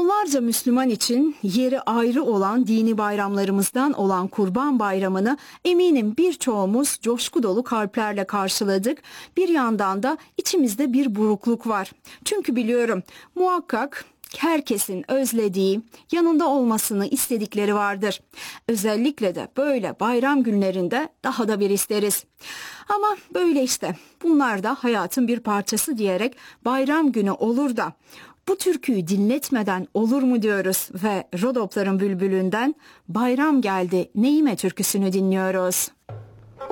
Onlarca Müslüman için yeri ayrı olan dini bayramlarımızdan olan Kurban Bayramı'nı eminim birçoğumuz coşku dolu kalplerle karşıladık. Bir yandan da içimizde bir burukluk var. Çünkü biliyorum muhakkak herkesin özlediği, yanında olmasını istedikleri vardır. Özellikle de böyle bayram günlerinde daha da bir isteriz. Ama böyle işte, bunlar da hayatın bir parçası diyerek bayram günü olur da bu türküyü dinletmeden olur mu diyoruz ve Rodopların Bülbülü'nden Bayram Geldi Neyime türküsünü dinliyoruz.